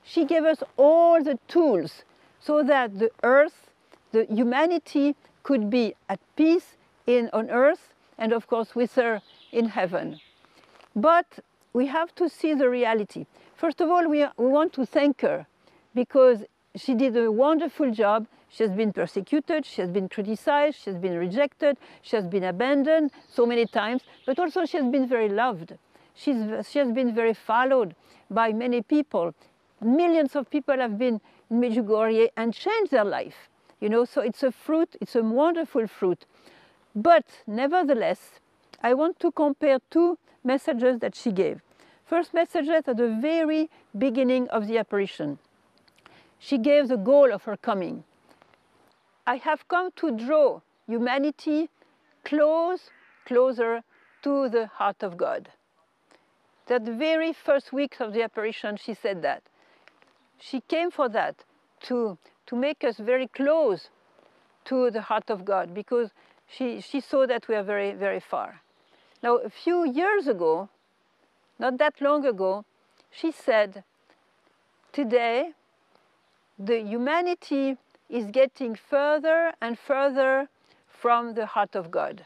She gave us all the tools so that the earth, the humanity could be at peace on earth and of course with her in heaven. But we have to see the reality. First of all, we want to thank her because she did a wonderful job. She has been persecuted, she has been criticized, she has been rejected, she has been abandoned so many times, but also she has been very loved. She has been very followed by many people. Millions of people have been in Medjugorje and changed their life. You know, so it's a fruit, it's a wonderful fruit. But nevertheless, I want to compare two messages that she gave. First messages at the very beginning of the apparition. She gave the goal of her coming. I have come to draw humanity closer to the heart of God. That the very first weeks of the apparition, she said that. She came for that, to make us very close to the heart of God, because she saw that we are very, very far. Now, a few years ago, not that long ago, she said, today, the humanity is getting further and further from the heart of God.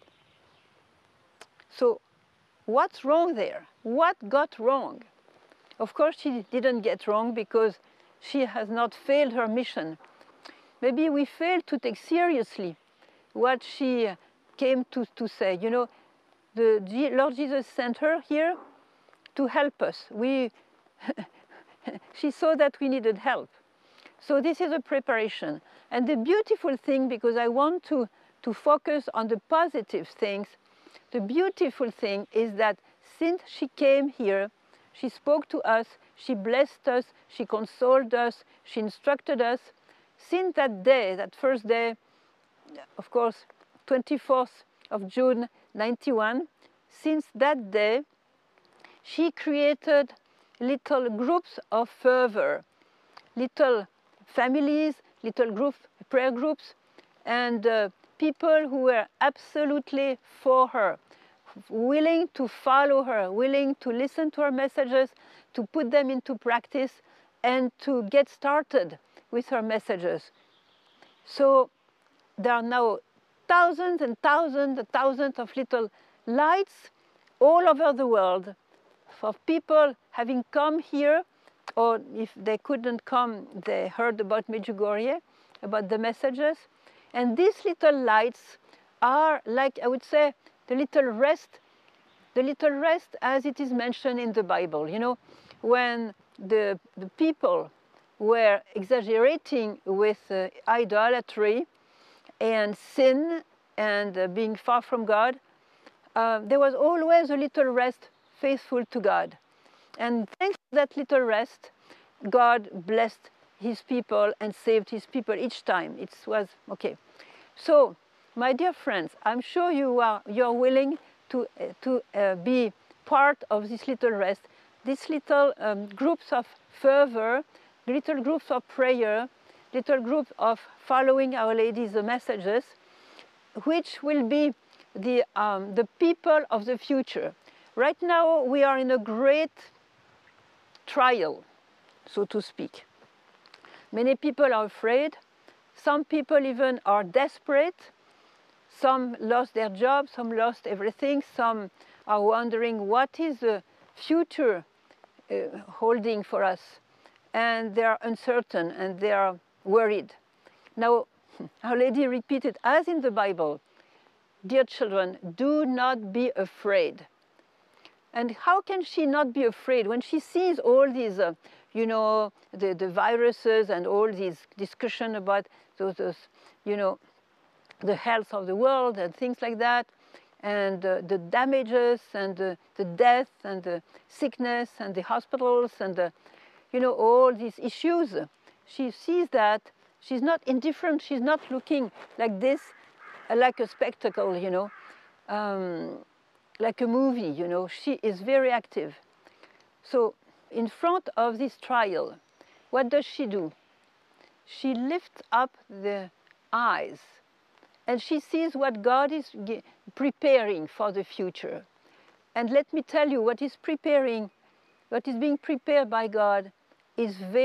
So, what's wrong there? What got wrong? Of course, she didn't get wrong because she has not failed her mission. Maybe we failed to take seriously what she came to say. You know, the Lord Jesus sent her here to help us. She saw that we needed help. So this is a preparation. And the beautiful thing, because I want to focus on the positive things, the beautiful thing is that since she came here, she spoke to us, she blessed us, she consoled us, she instructed us. Since that day, that first day, of course, 24th of June, 91, since that day, she created little groups of fervor, little families, little groups, prayer groups, and people who were absolutely for her, willing to follow her, willing to listen to her messages, to put them into practice, and to get started with her messages. So there are now thousands and thousands and thousands of little lights all over the world for people having come here, or if they couldn't come, they heard about Medjugorje, about the messages. And these little lights are like, I would say, the little rest as it is mentioned in the Bible. You know, when the people were exaggerating with idolatry and sin and being far from God, there was always a little rest faithful to God. And thanks to that little rest, God blessed his people and saved his people each time. It was okay. So, my dear friends, I'm sure you're willing to be part of this little rest, these little groups of fervor, little groups of prayer, little groups of following Our Lady's messages, which will be the people of the future. Right now, we are in a great trial, so to speak. Many people are afraid. Some people even are desperate. Some lost their jobs, some lost everything. Some are wondering what is the future holding for us. And they are uncertain and they are worried. Now, Our Lady repeated, as in the Bible, dear children, do not be afraid. And how can she not be afraid when she sees all these, you know, the viruses and all these discussion about those, you know, the health of the world and things like that, and the damages and the death and the sickness and the hospitals and you know, all these issues. She sees that. She's not indifferent. She's not looking like this, like a spectacle, you know, like a movie, you know. She is very active. So in front of this trial, what does she do? She lifts up the eyes and she sees what God is preparing for the future. And let me tell you, what is being prepared by God is very